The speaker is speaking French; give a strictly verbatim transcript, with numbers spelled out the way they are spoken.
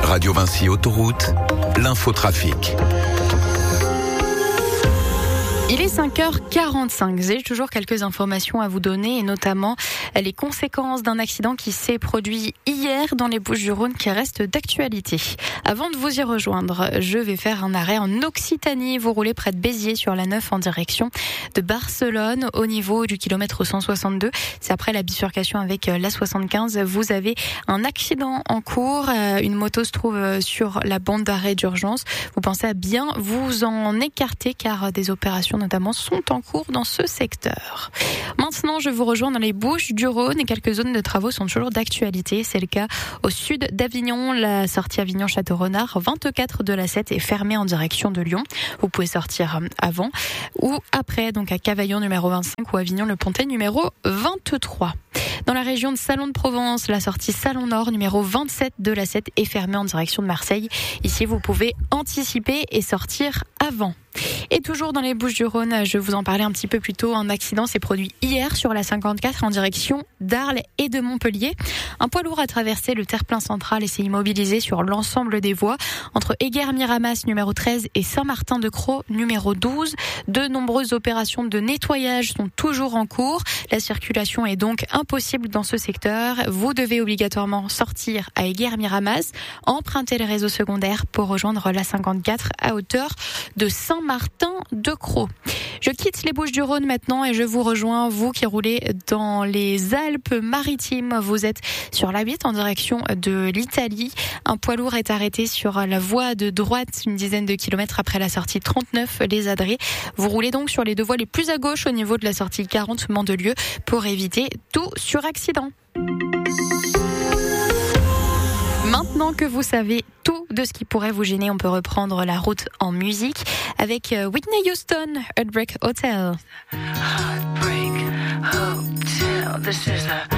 Radio Vinci Autoroute, l'infotrafic. Il est cinq heures quarante-cinq. J'ai toujours quelques informations à vous donner et notamment les conséquences d'un accident qui s'est produit hier dans les Bouches-du-Rhône qui reste d'actualité. Avant de vous y rejoindre, je vais faire un arrêt en Occitanie. Vous roulez près de Béziers sur la neuf en direction de Barcelone au niveau du kilomètre cent soixante-deux. C'est après la bifurcation avec la soixante-quinze. Vous avez un accident en cours. Une moto se trouve sur la bande d'arrêt d'urgence. Vous pensez à bien vous en écarter car des opérations notamment sont en cours dans ce secteur. Maintenant, je vous rejoins dans les Bouches-du-Rhône et quelques zones de travaux sont toujours d'actualité. C'est le cas au sud d'Avignon. La sortie Avignon-Château-Renard, vingt-quatre de la sept est fermée en direction de Lyon. Vous pouvez sortir avant ou après, donc à Cavaillon numéro vingt-cinq ou Avignon-le-Pontet numéro vingt-trois. Dans la région de Salon de Provence, la sortie Salon Nord numéro vingt-sept de la sept est fermée en direction de Marseille. Ici, vous pouvez anticiper et sortir avant. Et toujours dans les Bouches-du-Rhône, je vous en parlais un petit peu plus tôt, un accident s'est produit hier sur la cinquante-quatre en direction d'Arles et de Montpellier. Un poids lourd a traversé le terre-plein central et s'est immobilisé sur l'ensemble des voies entre Éguerre-Miramas numéro treize et Saint-Martin-de-Crau numéro douze. De nombreuses opérations de nettoyage sont toujours en cours. La circulation est donc impossible dans ce secteur. Vous devez obligatoirement sortir à Éguerre-Miramas, emprunter le réseau secondaire pour rejoindre la cinquante-quatre à hauteur de Saint-Martin-de-Crau. Je quitte les Bouches-du-Rhône maintenant et je vous rejoins, vous qui roulez dans les Alpes-Maritimes. Vous êtes sur l'A huit en direction de l'Italie. Un poids lourd est arrêté sur la voie de droite, une dizaine de kilomètres après la sortie trente-neuf, les Adrets. Vous roulez donc sur les deux voies les plus à gauche au niveau de la sortie quarante, Mandelieu, pour éviter tout suraccident. Maintenant que vous savez tout de ce qui pourrait vous gêner, on peut reprendre la route en musique avec Whitney Houston, Heartbreak Hotel. Heartbreak Hotel. This is a